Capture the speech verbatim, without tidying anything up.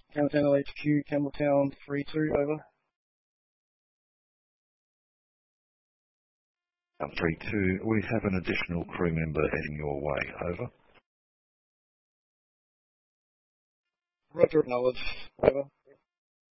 Campbelltown L H Q, Campbelltown three two, over. three two, we have an additional crew member heading your way, over. Roger, acknowledged, over.